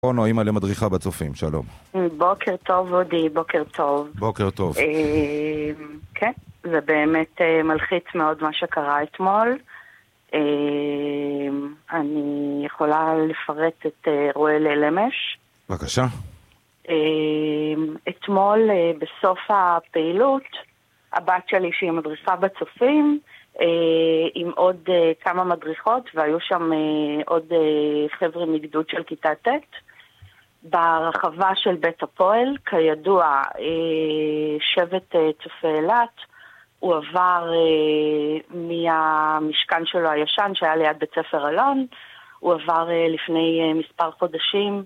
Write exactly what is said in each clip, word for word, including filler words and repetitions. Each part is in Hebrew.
או אימא למדריכה בצופים, שלום. בוקר טוב, אודי, בוקר טוב. בוקר טוב. כן, זה באמת מלחיץ מאוד מה שקרה אתמול. אני יכולה לפרט את אירועי ליל אמש. בבקשה. אתמול בסוף הפעילות, הבת שלי שהיא מדריכה בצופים, עם עוד כמה מדריכות, והיו שם עוד חבר'ה מגדוד של כיתה ט', ברחבה של בית הפועל. כידוע, שבט צופי אילת, הוא עבר מהמשכן שלו הישן שהיה ליד בית ספר אלון, הוא עבר לפני מספר חודשים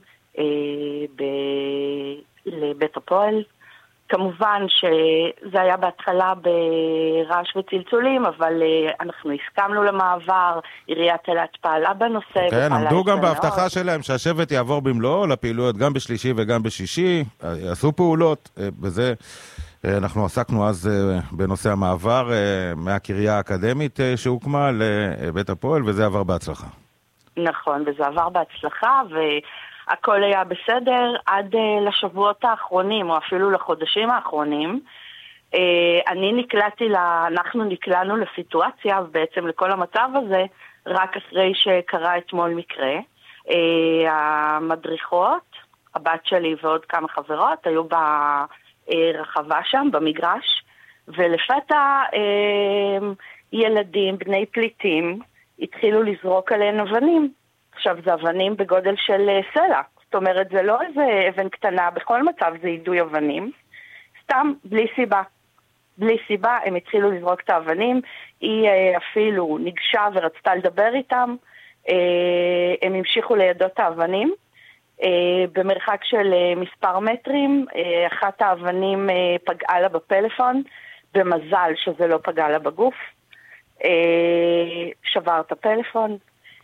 לבית הפועל. כמובן שזה היה בהתחלה ברעש וצלצולים, אבל אנחנו הסכמנו למעבר, עיריית אילת פעלה בנושא. כן, עמדו גם בהבטחה שלהם שהשבט יעבור במלואו לפעילויות גם בשלישי וגם בשישי, יעשו פעולות, בזה אנחנו עסקנו אז בנושא המעבר מהקריה האקדמית שהוקמה לבית הפועל, וזה עבר בהצלחה. נכון, וזה עבר בהצלחה, ו... הכל היה בסדר עד uh, לשבועות האחרונים, או אפילו לחודשים האחרונים. Uh, אני נקלעתי, לה, אנחנו נקלענו לסיטואציה, ובעצם לכל המצב הזה, רק אחרי שקרה אתמול מקרה. Uh, המדריכות, הבת שלי ועוד כמה חברות, היו ברחבה שם, במגרש, ולפתע uh, ילדים, בני פליטים, התחילו לזרוק עליהן אבנים. עכשיו, זה אבנים בגודל של סלע. זאת אומרת, זה לא איזה אבן קטנה, בכל מצב זה יידוי אבנים. סתם, בלי סיבה. בלי סיבה, הם התחילו לזרוק את האבנים. היא אפילו ניגשה ורצתה לדבר איתם. הם המשיכו לידות האבנים. במרחק של מספר מטרים, אחת האבנים פגעה לה בפלאפון. במזל שזה לא פגע לה בגוף. שבר את הפלאפון.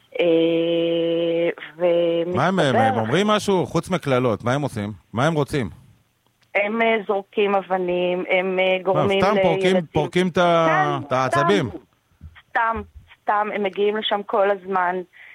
מה הם, הם אומרים משהו חוץ מכללות? מה הם עושים? מה הם רוצים? הם זורקים אבנים, הם גורמים סתם פורקים, פורקים את העצבים? סתם, סתם, הם מגיעים לשם כל הזמן,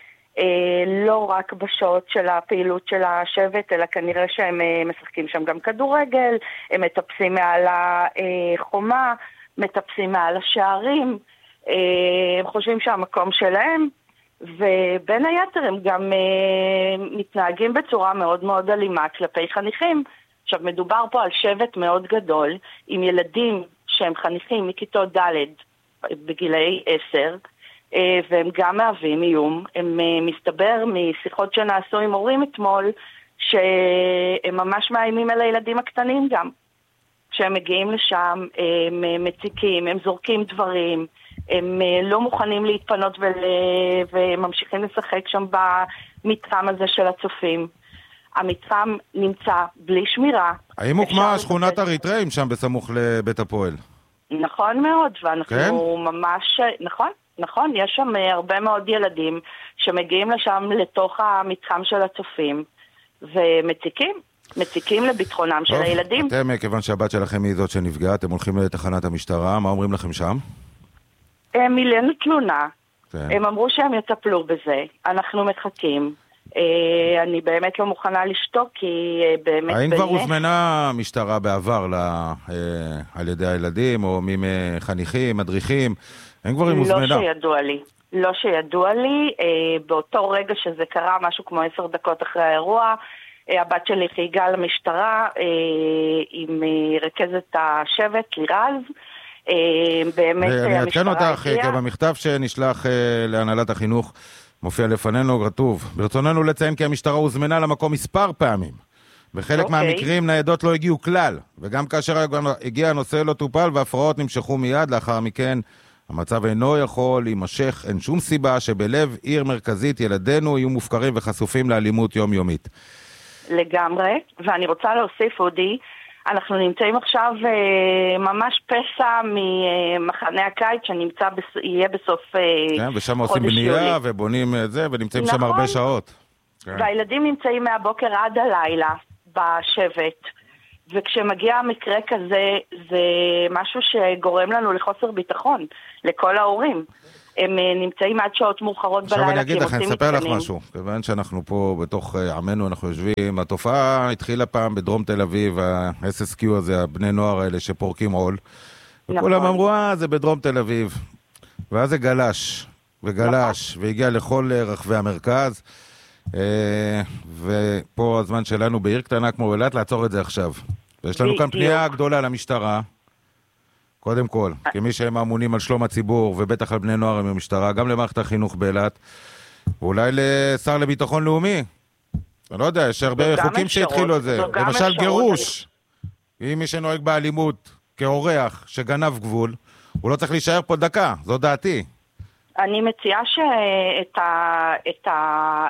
לא רק בשעות של הפעילות של השבט, אלא כנראה שהם משחקים שם גם כדורגל, הם מטפסים מעל החומה, מטפסים מעל השערים, הם חושבים שהמקום שלהם, ובין היתר הם גם uh, מתנהגים בצורה מאוד מאוד אלימה כלפי חניכים. עכשיו מדובר פה על שבט מאוד גדול, עם ילדים שהם חניכים מכיתות ד' בגילאי עשר, uh, והם גם מהווים איום. הם uh, מסתבר משיחות שנעשו עם הורים אתמול, שהם ממש מאיימים על הילדים הקטנים גם. כשהם מגיעים לשם, הם מציקים, הם זורקים דברים, הם לא מוכנים להתפנות ול... וממשיכים לשחק שם במתחם הזה של הצופים. המתחם נמצא בלי שמירה. האם הוקמה שכונת אריתראים שם בסמוך לבית הפועל? נכון מאוד, ואנחנו כן? ממש... נכון, נכון, יש שם הרבה מאוד ילדים שמגיעים לשם לתוך המתחם של הצופים ומציקים. מציקים לביטחונם של הילדים. אתם, כיוון שהבת שלכם היא זאת שנפגעה, אתם הולכים לתחנת המשטרה, מה אומרים לכם שם? הם מילאנו תלונה, הם אמרו שהם יטפלו בזה, אנחנו מחכים. אני באמת לא מוכנה לשתוק, כי באמת... האם כבר הוזמנה משטרה בעבר על ידי הילדים, או מי חניכים, מדריכים? הם כבר הוזמנה? לא שידוע לי. לא שידוע לי, באותו רגע שזה קרה, משהו כמו עשר דקות אחרי האירוע, הבת שלי חייגה למשטרה עם רכזת השבט, לירז. באמת אני אעדכן אותך, כי במכתב שנשלח להנהלת החינוך מופיע לפנינו כתוב: ברצוננו לציין כי המשטרה הוזמנה למקום מספר פעמים. בחלק מהמקרים ניידות לא הגיעו כלל, וגם כאשר הגיע הנושא לא טופל והפרעות נמשכו מיד. לאחר מכן המצב אינו יכול להימשך, אין שום סיבה שבלב עיר מרכזית ילדינו יהיו מופקרים וחשופים לאלימות יומיומית. לגמרי, ואני רוצה להוסיף אודי, אנחנו נמצאים עכשיו אה, ממש פסע ממחנה הקיץ שנמצא, בס... יהיה בסוף אה, כן, ושם עושים בנייה ובונים את זה, ונמצאים נכון, שם הרבה שעות. כן. והילדים נמצאים מהבוקר עד הלילה בשבט, וכשמגיע מקרה כזה, זה משהו שגורם לנו לחוסר ביטחון, לכל ההורים. הם נמצאים עד שעות מאוחרות בלילה. עכשיו אני אגיד לך, אני אספר לך משהו, כיוון שאנחנו פה בתוך עמנו, אנחנו יושבים, התופעה התחילה פעם בדרום תל אביב, ה-אס אס קיו הזה, הבני נוער האלה שפורקים עול, וכולם אמרו, אה, זה בדרום תל אביב, ואז זה גלש, וגלש, והגיע לכל רחבי המרכז, ופה הזמן שלנו בעיר קטנה כמו אילת לעצור את זה עכשיו. ויש לנו כאן פנייה גדולה למשטרה, קודם כל, כמי שהם אמונים על שלום הציבור, ובטח על בני נוער עם המשטרה, גם למערכת החינוך באילת, ואולי לשר לביטחון לאומי. אני לא יודע, יש הרבה חוקים שהתחילו את זה. למשל גירוש. אם מי שנוהג באלימות כאורח שגנב גבול, הוא לא צריך להישאר פה דקה, זו דעתי. אני מציעה שאת ה... את ה...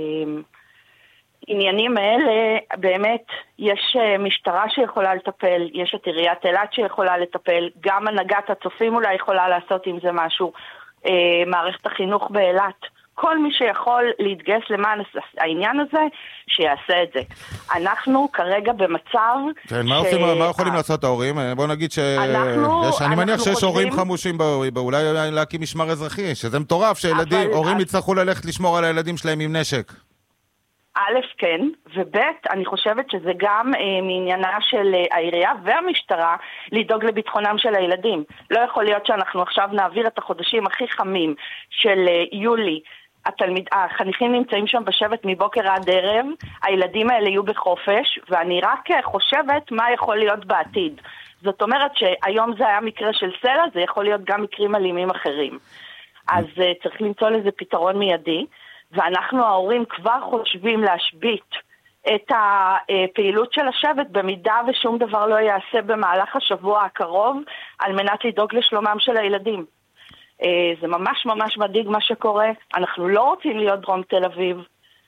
עניינים האלה, באמת, יש משטרה שיכולה לטפל, יש את עיריית אילת שיכולה לטפל, גם הנהגת הצופים אולי יכולה לעשות עם זה משהו, אה, מערכת החינוך באילת. כל מי שיכול להתגייס למען העניין הזה, שיעשה את זה. אנחנו כרגע במצב... כן, ש... מה, עושים, מה יכולים ה... לעשות ההורים? בוא נגיד ש... אנחנו, יש, אני מניח שיש חושבים... הורים חמושים, בא, אולי להקים משמר אזרחי, שזה מטורף שילדים, אבל... הורים יצטרכו ללכת לשמור על הילדים שלהם עם נשק. א', כן, וב', אני חושבת שזה גם אה, מעניינה של אה, העירייה והמשטרה לדאוג לביטחונם של הילדים. לא יכול להיות שאנחנו עכשיו נעביר את החודשים הכי חמים של אה, יולי. התלמיד, החניכים נמצאים שם בשבט מבוקר עד ערב, הילדים האלה יהיו בחופש, ואני רק אה, חושבת מה יכול להיות בעתיד. זאת אומרת שהיום זה היה מקרה של סלע, זה יכול להיות גם מקרים אלימים אחרים. אז אה, צריך למצוא לזה פתרון מיידי. ואנחנו ההורים כבר חושבים להשבית את הפעילות של השבט במידה ושום דבר לא יעשה במהלך השבוע הקרוב על מנת לדאוג לשלומם של הילדים. זה ממש ממש מדאיג מה שקורה, אנחנו לא רוצים להיות דרום תל אביב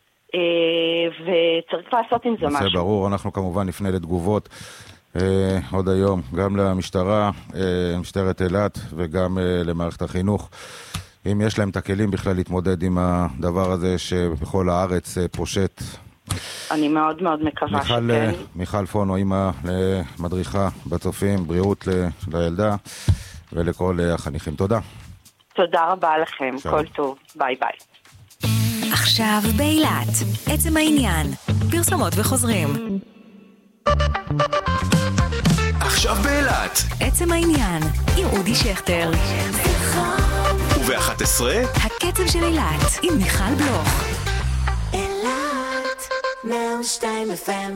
וצריך לעשות עם זה משהו. זה ברור, אנחנו כמובן נפנה לתגובות עוד היום גם למשטרה, משטרת אילת וגם למערכת החינוך. אם יש להם את הכלים בכלל להתמודד עם הדבר הזה שבכל הארץ פושט. אני מאוד מאוד מקווה מיכל, שכן. מיכל פונו, אימא למדריכה בצופים, בריאות ל, לילדה ולכל החניכים. תודה. תודה רבה לכם, שם. כל טוב, ביי ביי. עכשיו באילת, עצם העניין, פרסומות וחוזרים. עכשיו באילת, עצם העניין, עם אודי שכטר. וב-אחת עשרה הקצב של אילת עם מיכל בלוך. אילת מאה ושתיים אף אם.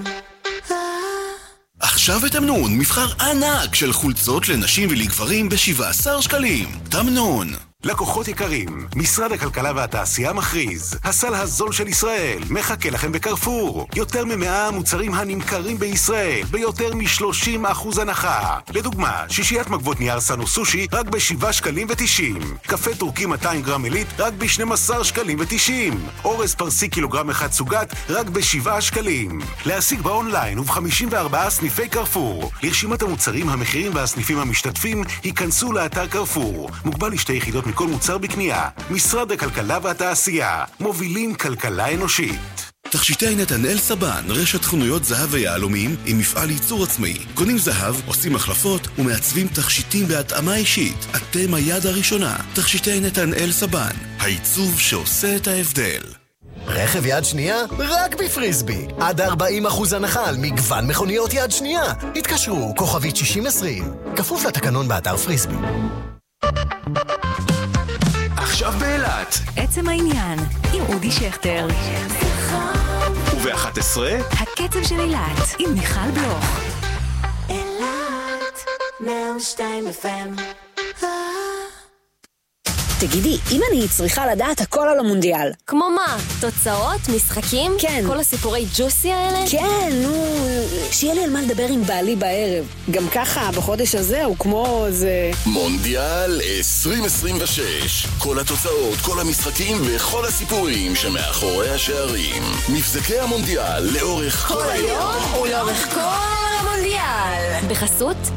עכשיו בתמנון מבחר ענק של חולצות לנשים ולגברים ב-שבעה עשר שקלים. תמנון. לקוחות יקרים, משרד הכלכלה והתעשייה מכריז, הסל הזול של ישראל מחכה לכם בקרפור. יותר ממאה מוצרים הנמכרים בישראל ביותר מ-שלושים אחוז הנחה. לדוגמה, שישיית מגבות נייר סנו סושי רק ב-שבעה שקלים ותשעים, קפה טורקי מאתיים גרם עילית רק ב-שנים עשר שקלים ותשעים, אורז פרסי קילוגרם אחד סוגת רק ב-שבעה שקלים. להשיג באונליין וב-חמישים וארבעה סניפי קרפור. לרשימת המוצרים, המחירים והסניפים המשתתפים היכנסו לאתר קרפור. מוגבל לשתי יחידות כל מוצר בקנייה. משרד הכלכלה והתעשייה, מובילים כלכלה אנושית. תכשיטי נתנאל סבן, רשת חנויות זהב ויהלומים עם מפעל ייצור עצמאי. קונים זהב, עושים החלפות ומעצבים תכשיטים בהתאמה אישית. אתם היד הראשונה. תכשיטי נתנאל סבן, העיצוב שעושה את ההבדל. רכב יד שנייה? רק בפריסבי. עד ארבעים אחוז הנחה על מגוון מכוניות יד שנייה. התקשרו, כוכבית שישים עשרים. כפוף לתקנון באתר פריסבי. עכשיו באילת, עצם העניין, עם אודי שכטר. וב-אחת עשרה הקצב של אילת, עם מיכל בלוך. אילת מאה ושתיים אף אם. תגידי, אם אני צריכה לדעת הכל על המונדיאל. כמו מה? תוצאות? משחקים? כן. כל הסיפורי ג'וסי האלה? כן, נו, שיהיה לי על מה לדבר עם בעלי בערב. גם ככה, בחודש הזה הוא כמו זה... מונדיאל עשרים עשרים ושש. כל התוצאות, כל המשחקים וכל הסיפורים שמאחורי השערים. מבזקי המונדיאל לאורך כל היום ולאורך כל המונדיאל. בחסות